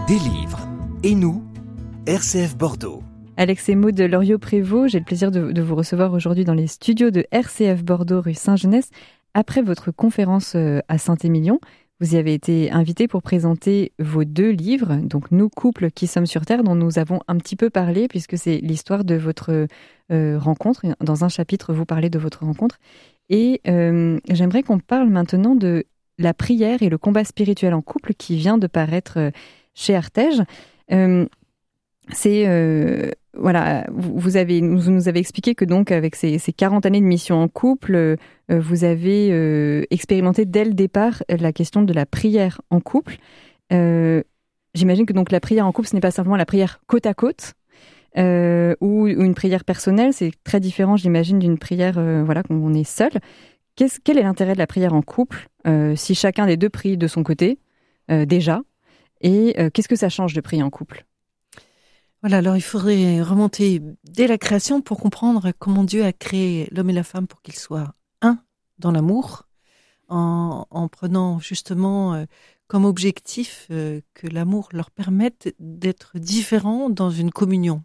Des livres. Et nous, RCF Bordeaux. Alex et Maud Loriot-Prévost, j'ai le plaisir de vous recevoir aujourd'hui dans les studios de RCF Bordeaux, rue Saint-Genès. Après votre conférence à Saint-Émilion, vous y avez été invité pour présenter vos 2 livres, donc Nous, couples qui sommes sur Terre, dont nous avons un petit peu parlé, puisque c'est l'histoire de votre rencontre. Dans un chapitre, vous parlez de votre rencontre. Et j'aimerais qu'on parle maintenant de la prière et le combat spirituel en couple qui vient de paraître chez Artege. Voilà, vous nous avez expliqué que donc avec ces 40 années de mission en couple, vous avez expérimenté dès le départ la question de la prière en couple. J'imagine que donc la prière en couple, ce n'est pas simplement la prière côte à côte ou une prière personnelle. C'est très différent, j'imagine, d'une prière quand on est seul. Quel est l'intérêt de la prière en couple si chacun des 2 prie de son côté déjà? Et qu'est-ce que ça change de prier en couple? Voilà, alors il faudrait remonter dès la création pour comprendre comment Dieu a créé l'homme et la femme pour qu'ils soient un dans l'amour, en prenant justement comme objectif que l'amour leur permette d'être différents dans une communion,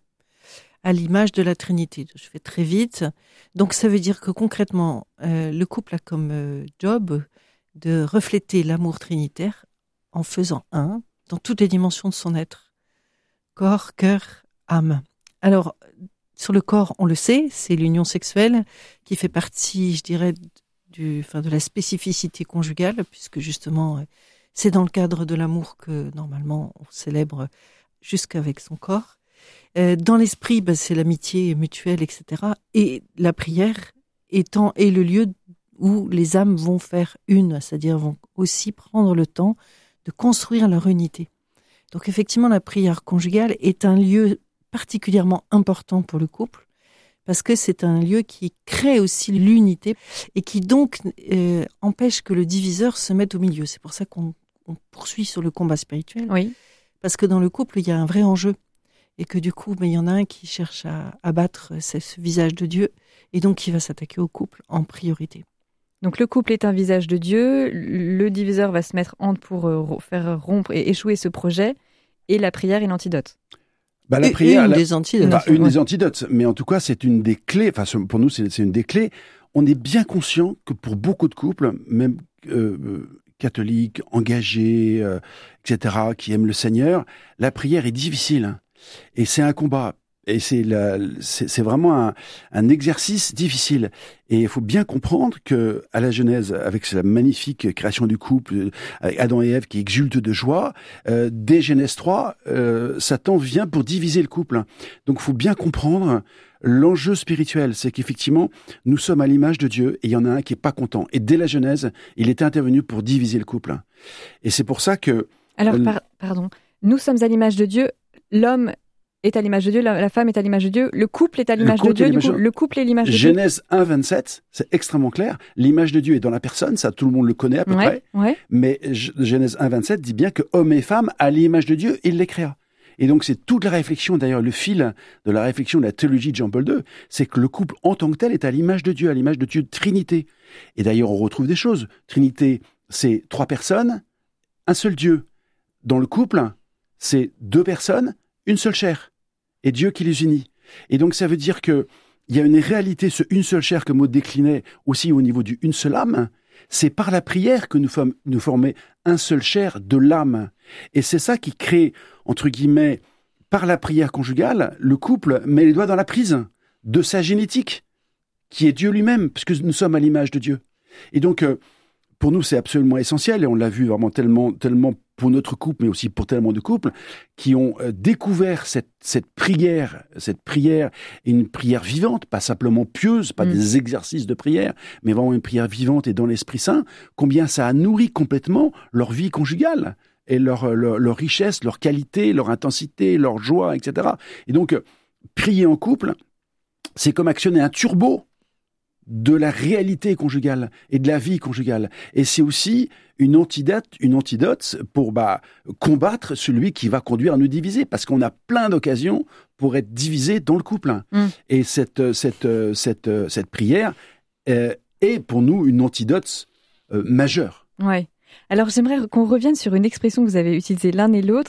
à l'image de la Trinité. Je fais très vite. Donc ça veut dire que concrètement, le couple a comme job de refléter l'amour trinitaire en faisant un dans toutes les dimensions de son être. Corps, cœur, âme. Alors, sur le corps, on le sait, c'est l'union sexuelle qui fait partie, je dirais, de la spécificité conjugale, puisque justement, c'est dans le cadre de l'amour que, normalement, on célèbre jusqu'avec son corps. Dans l'esprit, c'est l'amitié mutuelle, etc. Et la prière est le lieu où les âmes vont faire une, c'est-à-dire vont aussi prendre le temps de construire leur unité. Donc effectivement, la prière conjugale est un lieu particulièrement important pour le couple, parce que c'est un lieu qui crée aussi l'unité et qui donc empêche que le diviseur se mette au milieu. C'est pour ça qu'on poursuit sur le combat spirituel, oui. Parce que dans le couple, il y a un vrai enjeu, et que du coup, il y en a un qui cherche à abattre ce visage de Dieu, et donc qui va s'attaquer au couple en priorité. Donc le couple est un visage de Dieu, le diviseur va se mettre entre pour faire rompre et échouer ce projet, et la prière est l'antidote. La prière, une des antidotes. Une des antidotes, mais en tout cas c'est une des clés, pour nous c'est une des clés. On est bien conscient que pour beaucoup de couples, même catholiques, engagés, etc., qui aiment le Seigneur, la prière est difficile. Et c'est un combat. Et c'est vraiment un exercice difficile. Et il faut bien comprendre que à la Genèse, avec la magnifique création du couple, avec Adam et Ève qui exultent de joie, dès Genèse 3, Satan vient pour diviser le couple. Donc il faut bien comprendre l'enjeu spirituel. C'est qu'effectivement, nous sommes à l'image de Dieu et il y en a un qui est pas content. Et dès la Genèse, il était intervenu pour diviser le couple. Et c'est pour ça que... Alors, pardon. Nous sommes à l'image de Dieu. L'homme est à l'image de Dieu, la femme est à l'image de Dieu, le couple est à l'image de Dieu, le couple est l'image de Dieu. Genèse 1, 27, c'est extrêmement clair. L'image de Dieu est dans la personne, ça tout le monde le connaît à peu près. Ouais. Mais Genèse 1, 27 dit bien que homme et femme, à l'image de Dieu, il les créa. Et donc c'est toute la réflexion, d'ailleurs le fil de la réflexion de la théologie de Jean-Paul II, c'est que le couple en tant que tel est à l'image de Dieu Trinité. Et d'ailleurs on retrouve des choses. Trinité, c'est 3 personnes, un seul Dieu. Dans le couple, c'est 2 personnes, une seule chair. Et Dieu qui les unit. Et donc ça veut dire que il y a une réalité, ce une seule chair que Maud déclinait aussi au niveau du une seule âme. C'est par la prière que nous formons un seul chair de l'âme. Et c'est ça qui crée, entre guillemets, par la prière conjugale, le couple met les doigts dans la prise de sa génétique, qui est Dieu lui-même, puisque nous sommes à l'image de Dieu. Et donc, pour nous, c'est absolument essentiel, et on l'a vu vraiment tellement pour notre couple, mais aussi pour tellement de couples qui ont découvert cette prière, une prière vivante, pas simplement pieuse, pas des exercices de prière, mais vraiment une prière vivante et dans l'Esprit Saint, combien ça a nourri complètement leur vie conjugale et leur richesse, leur qualité, leur intensité, leur joie, etc. Et donc, prier en couple, c'est comme actionner un turbo de la réalité conjugale et de la vie conjugale. Et c'est aussi une antidote pour combattre celui qui va conduire à nous diviser, parce qu'on a plein d'occasions pour être divisé dans le couple. Et cette prière est pour nous une antidote majeure. Ouais. Alors j'aimerais qu'on revienne sur une expression que vous avez utilisée l'un et l'autre,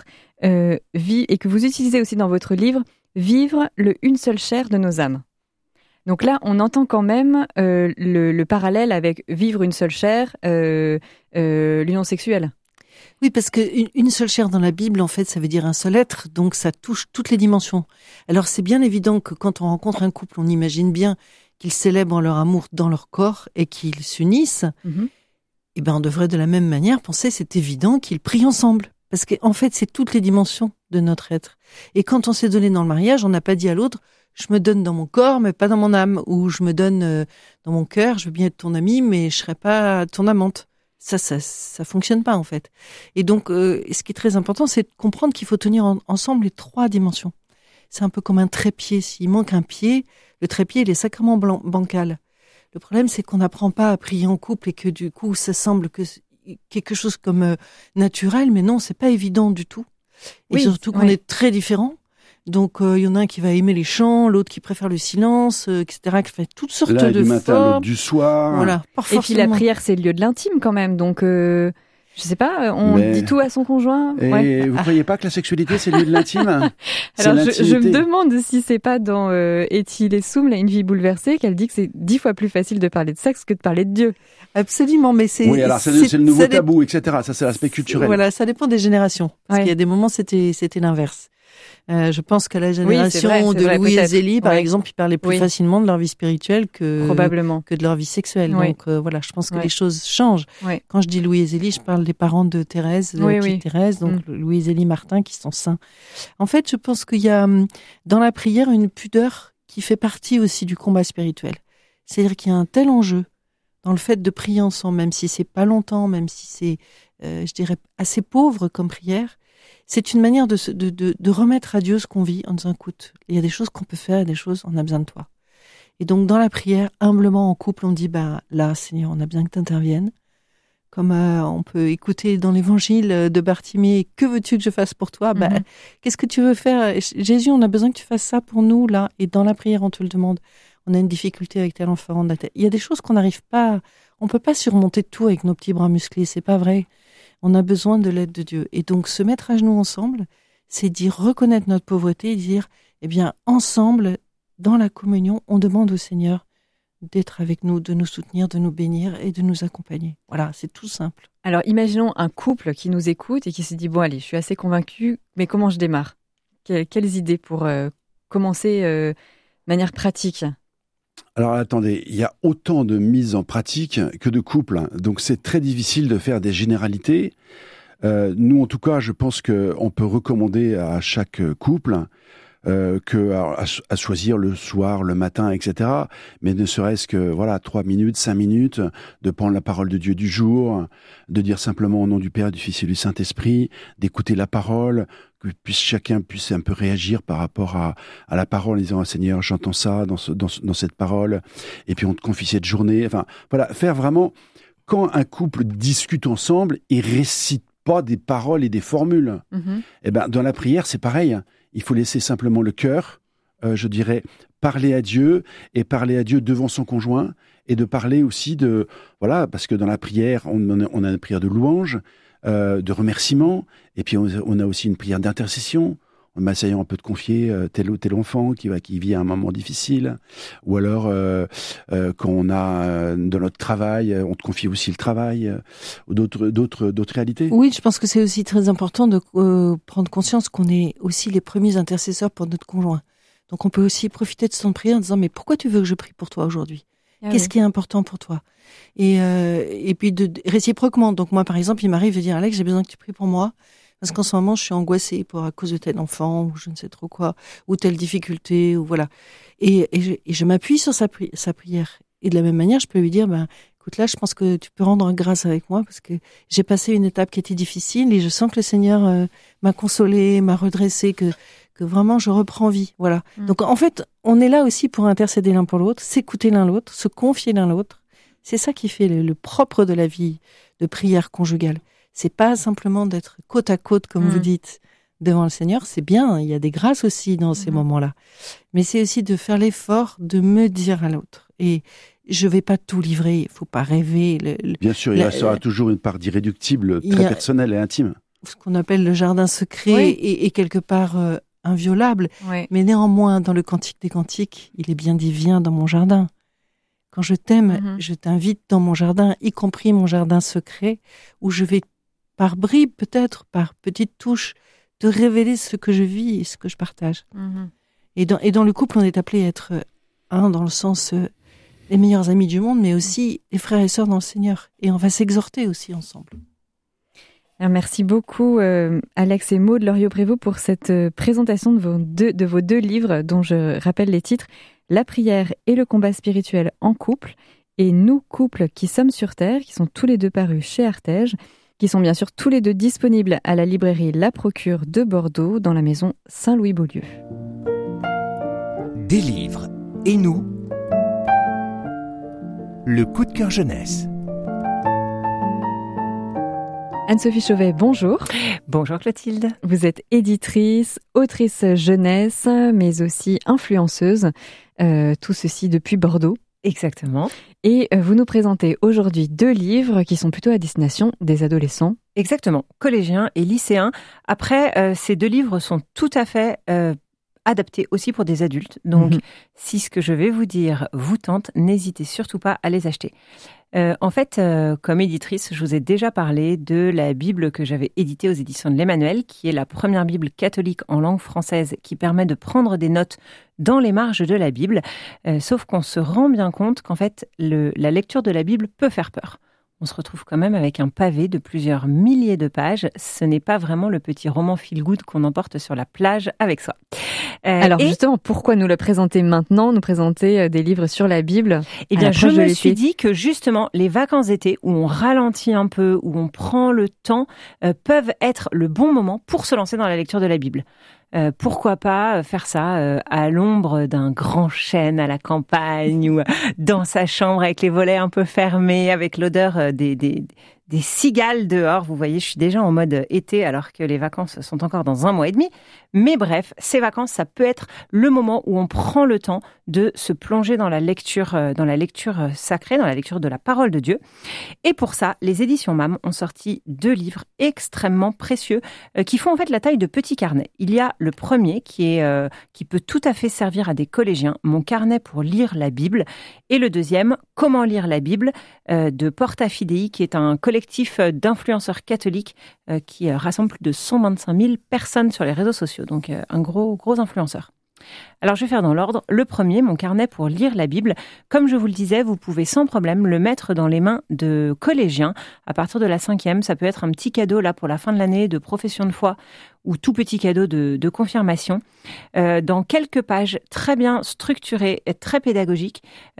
et que vous utilisez aussi dans votre livre, vivre le une seule chair de nos âmes. Donc là, on entend quand même le parallèle avec vivre une seule chair, l'union sexuelle. Oui, parce que une seule chair dans la Bible, en fait, ça veut dire un seul être, donc ça touche toutes les dimensions. Alors c'est bien évident que quand on rencontre un couple, on imagine bien qu'ils célèbrent leur amour dans leur corps et qu'ils s'unissent. Mm-hmm. Et ben, on devrait de la même manière penser, c'est évident qu'ils prient ensemble. Parce qu'en fait, c'est toutes les dimensions de notre être. Et quand on s'est donné dans le mariage, on n'a pas dit à l'autre, je me donne dans mon corps, mais pas dans mon âme. Ou je me donne dans mon cœur, je veux bien être ton amie, mais je serai pas ton amante. Ça fonctionne pas, en fait. Et donc, ce qui est très important, c'est de comprendre qu'il faut tenir ensemble les trois dimensions. C'est un peu comme un trépied. S'il manque un pied, le trépied, il est sacrément bancal. Le problème, c'est qu'on n'apprend pas à prier en couple et que du coup, ça semble que quelque chose comme naturel, mais non, c'est pas évident du tout. Et surtout qu'on est très différents. Donc, il y en a un qui va aimer les chants, l'autre qui préfère le silence, etc., qui fait toutes sortes de formes. L'un du matin, l'autre du soir. Voilà. Et puis la prière, c'est le lieu de l'intime quand même. Donc, je sais pas, on dit tout à son conjoint. Et vous croyez pas que la sexualité, c'est le lieu de l'intime? Alors, je me demande si c'est pas dans Etty Lessoum, là, Une vie bouleversée, qu'elle dit que c'est 10 fois plus facile de parler de sexe que de parler de Dieu. Absolument, mais c'est... Oui, alors c'est le nouveau tabou, etc. Ça, c'est l'aspect culturel. Voilà, ça dépend des générations. Parce qu'il y a des moments, c'était l'inverse. Je pense qu'à la génération de Louis et Zélie, par exemple, ils parlaient plus facilement de leur vie spirituelle que de leur vie sexuelle. Oui. Donc voilà, je pense que les choses changent. Oui. Quand je dis Louis et Zélie, je parle des parents de Thérèse, petite Thérèse, donc Louis et Zélie Martin, qui sont saints. En fait, je pense qu'il y a dans la prière une pudeur qui fait partie aussi du combat spirituel. C'est-à-dire qu'il y a un tel enjeu dans le fait de prier ensemble, même si c'est pas longtemps, même si c'est, je dirais, assez pauvre comme prière. C'est une manière de remettre à Dieu ce qu'on vit en disant, écoute, il y a des choses qu'on peut faire, il y a des choses, on a besoin de toi. Et donc, dans la prière, humblement, en couple, on dit, là, Seigneur, on a besoin que tu interviennes. Comme on peut écouter dans l'évangile de Bartimée, que veux-tu que je fasse pour toi? Qu'est-ce que tu veux faire? Jésus, on a besoin que tu fasses ça pour nous, là. Et dans la prière, on te le demande. On a une difficulté avec tel enfant. Il y a des choses qu'on n'arrive pas, on peut pas surmonter tout avec nos petits bras musclés, c'est pas vrai. On a besoin de l'aide de Dieu. Et donc, se mettre à genoux ensemble, c'est dire, reconnaître notre pauvreté et dire, eh bien, ensemble, dans la communion, on demande au Seigneur d'être avec nous, de nous soutenir, de nous bénir et de nous accompagner. Voilà, c'est tout simple. Alors, imaginons un couple qui nous écoute et qui se dit, bon, allez, je suis assez convaincue, mais comment je démarre? Quelles idées pour commencer de manière pratique? Alors attendez, il y a autant de mises en pratique que de couples, donc c'est très difficile de faire des généralités. Nous, en tout cas, je pense qu'on peut recommander à chaque couple à choisir le soir, le matin, etc. Mais ne serait-ce que 3 minutes, 5 minutes, de prendre la parole de Dieu du jour, de dire simplement au nom du Père, du Fils et du Saint-Esprit, d'écouter la parole, que chacun puisse un peu réagir par rapport à la parole en disant Seigneur, j'entends ça dans cette parole, et puis on te confie cette journée. Enfin, voilà, faire vraiment, quand un couple discute ensemble, il récite pas des paroles et des formules. Mm-hmm. Eh ben, dans la prière, c'est pareil. Il faut laisser simplement le cœur, je dirais, parler à Dieu et parler à Dieu devant son conjoint et de parler aussi parce que dans la prière, on a une prière de louange, de remerciement, et puis on a aussi une prière d'intercession. Seigneur, on peut te confier tel ou tel enfant qui vit un moment difficile, ou alors quand on a dans notre travail, on te confie aussi le travail, ou d'autres réalités. Oui, je pense que c'est aussi très important de prendre conscience qu'on est aussi les premiers intercesseurs pour notre conjoint. Donc on peut aussi profiter de son prière en disant mais pourquoi tu veux que je prie pour toi aujourd'hui? Qu'est-ce qui est important pour toi? Et puis réciproquement. Donc moi par exemple, il m'arrive de dire Alex, j'ai besoin que tu pries pour moi. Parce qu'en ce moment, je suis angoissée à cause de tel enfant, ou je ne sais trop quoi, ou telle difficulté, ou voilà. Et je m'appuie sur sa prière. Et de la même manière, je peux lui dire, écoute, là, je pense que tu peux rendre grâce avec moi, parce que j'ai passé une étape qui était difficile, et je sens que le Seigneur m'a consolée, m'a redressée, que vraiment je reprends vie. Voilà. Donc en fait, on est là aussi pour intercéder l'un pour l'autre, s'écouter l'un l'autre, se confier l'un l'autre. C'est ça qui fait le propre de la vie de prière conjugale. C'est pas simplement d'être côte à côte, comme vous dites, devant le Seigneur. C'est bien, il y a des grâces aussi dans ces moments-là. Mais c'est aussi de faire l'effort de me dire à l'autre. Et je vais pas tout livrer, il faut pas rêver. Bien sûr, il restera toujours une part d'irréductible, très personnelle et intime. Ce qu'on appelle le jardin secret est quelque part inviolable. Oui. Mais néanmoins, dans le Cantique des Cantiques, il est bien dit, viens dans mon jardin. Quand je t'aime, je t'invite dans mon jardin, y compris mon jardin secret, où je vais, par bribes peut-être, par petites touches, te révéler ce que je vis et ce que je partage. Et dans le couple, on est appelé à être un dans le sens les meilleurs amis du monde, mais aussi les frères et sœurs dans le Seigneur. Et on va s'exhorter aussi ensemble. Alors, merci beaucoup Alex et Maud Loriot-Prévost pour cette présentation de vos deux livres dont je rappelle les titres « La prière et le combat spirituel en couple » et « Nous, couples qui sommes sur terre » qui sont tous les deux parus chez Artege, qui sont bien sûr tous les deux disponibles à la librairie La Procure de Bordeaux dans la maison Saint-Louis-Beaulieu. Des livres et nous, le coup de cœur jeunesse. Anne-Sophie Chauvet, bonjour. Bonjour Clotilde. Vous êtes éditrice, autrice jeunesse, mais aussi influenceuse, tout ceci depuis Bordeaux. Exactement. Et vous nous présentez aujourd'hui deux livres qui sont plutôt à destination des adolescents. Exactement, collégiens et lycéens. Après, ces deux livres sont tout à fait adaptés aussi pour des adultes. Donc, si ce que je vais vous dire vous tente, n'hésitez surtout pas à les acheter. En fait, comme éditrice, je vous ai déjà parlé de la Bible que j'avais éditée aux éditions de l'Emmanuel, qui est la première Bible catholique en langue française qui permet de prendre des notes dans les marges de la Bible. Sauf qu'on se rend bien compte qu'en fait, la lecture de la Bible peut faire peur. On se retrouve quand même avec un pavé de plusieurs milliers de pages. Ce n'est pas vraiment le petit roman feel-good qu'on emporte sur la plage avec soi. Alors justement, pourquoi nous le présenter maintenant, nous présenter des livres sur la Bible? Eh bien, je me suis dit que justement, les vacances d'été où on ralentit un peu, où on prend le temps, peuvent être le bon moment pour se lancer dans la lecture de la Bible. Pourquoi pas faire ça à l'ombre d'un grand chêne à la campagne ou dans sa chambre avec les volets un peu fermés, avec l'odeur des cigales dehors. Vous voyez, je suis déjà en mode été alors que les vacances sont encore dans 1 mois et demi. Mais bref, ces vacances, ça peut être le moment où on prend le temps de se plonger dans la lecture sacrée, dans la lecture de la parole de Dieu. Et pour ça, les éditions MAM ont sorti 2 livres extrêmement précieux qui font en fait la taille de petits carnets. Il y a le premier qui peut tout à fait servir à des collégiens, Mon carnet pour lire la Bible. Et le deuxième, Comment lire la Bible, de Porta Fidei, qui est un collectif d'influenceurs catholiques qui rassemble plus de 125 000 personnes sur les réseaux sociaux. Donc un gros influenceur. Alors, je vais faire dans l'ordre. Le premier, Mon carnet pour lire la Bible. Comme je vous le disais, vous pouvez sans problème le mettre dans les mains de collégiens. À partir de la 5e, ça peut être un petit cadeau là pour la fin de l'année de profession de foi ou tout petit cadeau de confirmation. Dans quelques pages très bien structurées et très pédagogiques,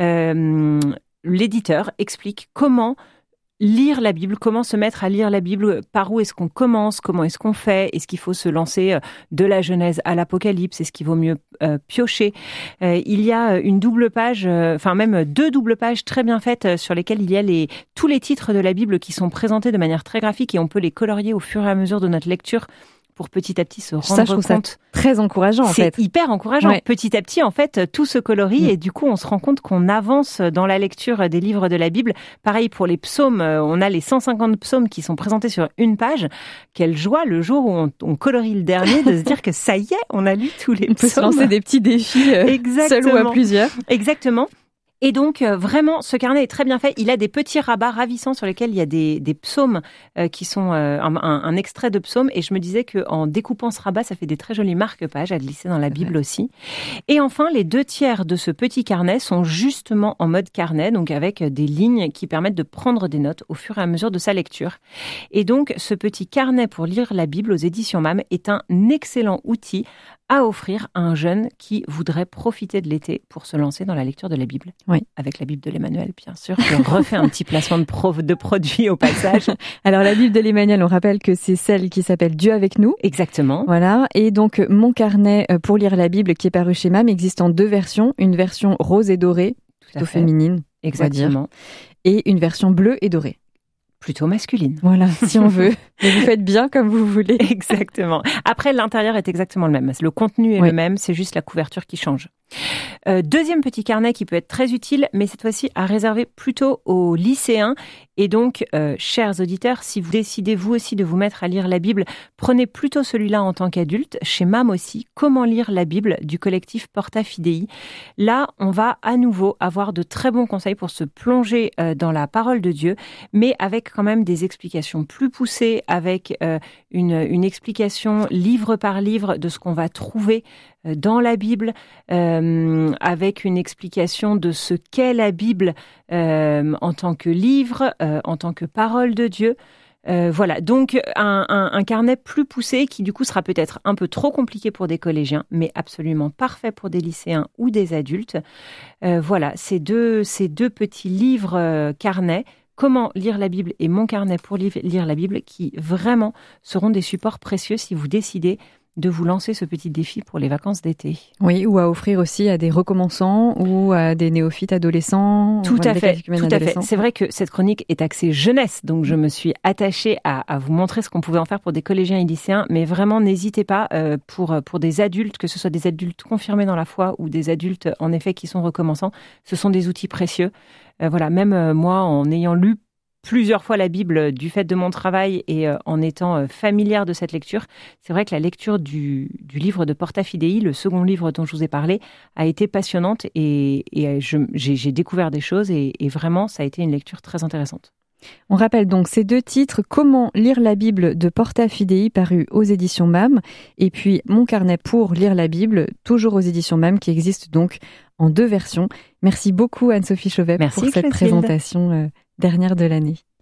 l'éditeur explique comment lire la Bible, comment se mettre à lire la Bible, par où est-ce qu'on commence, comment est-ce qu'on fait, est-ce qu'il faut se lancer de la Genèse à l'Apocalypse, est-ce qu'il vaut mieux piocher. Il y a une double page, même 2 doubles pages très bien faites sur lesquelles il y a tous les titres de la Bible qui sont présentés de manière très graphique et on peut les colorier au fur et à mesure de notre lecture pour petit à petit se rendre compte. Ça, je trouve ça très encourageant, en fait. C'est hyper encourageant. Ouais. Petit à petit, en fait, tout se colorie et du coup, on se rend compte qu'on avance dans la lecture des livres de la Bible. Pareil pour les psaumes, on a les 150 psaumes qui sont présentés sur une page. Quelle joie le jour où on colorie le dernier de se dire que ça y est, on a lu tous les psaumes. On peut se lancer des petits défis, seul ou à plusieurs. Exactement. Et donc, vraiment, ce carnet est très bien fait. Il a des petits rabats ravissants sur lesquels il y a des psaumes qui sont un extrait de psaume. Et je me disais qu'en découpant ce rabat, ça fait des très jolies marque-pages à glisser dans la Bible aussi. Et enfin, les 2/3 de ce petit carnet sont justement en mode carnet, donc avec des lignes qui permettent de prendre des notes au fur et à mesure de sa lecture. Et donc, ce petit carnet pour lire la Bible aux éditions MAM est un excellent outil à offrir à un jeune qui voudrait profiter de l'été pour se lancer dans la lecture de la Bible. Oui. Avec la Bible de l'Emmanuel, bien sûr. Je refais un petit placement de produit au passage. Alors, la Bible de l'Emmanuel, on rappelle que c'est celle qui s'appelle Dieu avec nous. Exactement. Voilà. Et donc, Mon carnet pour lire la Bible, qui est paru chez MAM, existe en 2 versions. Une version rose et dorée, plutôt féminine, exactement, on va dire, et une version bleue et dorée. Plutôt masculine. Voilà, si on veut. Mais vous faites bien comme vous voulez. Exactement. Après, l'intérieur est exactement le même. Le contenu est le même, c'est juste la couverture qui change. Deuxième petit carnet qui peut être très utile, mais cette fois-ci à réserver plutôt aux lycéens. Et donc, chers auditeurs, si vous décidez vous aussi de vous mettre à lire la Bible, prenez plutôt celui-là en tant qu'adulte. Chez MAM aussi, Comment lire la Bible du collectif Porta Fidei. Là, on va à nouveau avoir de très bons conseils pour se plonger dans la parole de Dieu, mais avec quand même des explications plus poussées, avec une explication livre par livre de ce qu'on va trouver dans la Bible, avec une explication de ce qu'est la Bible en tant que livre, en tant que parole de Dieu. Voilà, donc un carnet plus poussé qui du coup sera peut-être un peu trop compliqué pour des collégiens, mais absolument parfait pour des lycéens ou des adultes. Voilà, ces deux petits livres carnets, Comment lire la Bible et Mon carnet pour lire la Bible, qui vraiment seront des supports précieux si vous décidez de vous lancer ce petit défi pour les vacances d'été. Oui, ou à offrir aussi à des recommençants ou à des néophytes adolescents. Tout à fait. C'est vrai que cette chronique est axée jeunesse, donc je me suis attachée à vous montrer ce qu'on pouvait en faire pour des collégiens et lycéens, mais vraiment n'hésitez pas pour des adultes, que ce soit des adultes confirmés dans la foi ou des adultes en effet qui sont recommençants, ce sont des outils précieux. Voilà, même moi, en ayant lu plusieurs fois la Bible du fait de mon travail et en étant familière de cette lecture, c'est vrai que la lecture du livre de Porta Fidei, le second livre dont je vous ai parlé, a été passionnante et j'ai découvert des choses et vraiment, ça a été une lecture très intéressante. On rappelle donc ces deux titres, Comment lire la Bible de Porta Fidei, paru aux éditions MAM, et puis Mon carnet pour lire la Bible, toujours aux éditions MAM, qui existe donc en 2 versions. Merci beaucoup Anne-Sophie Chauvet pour cette présentation dernière de l'année.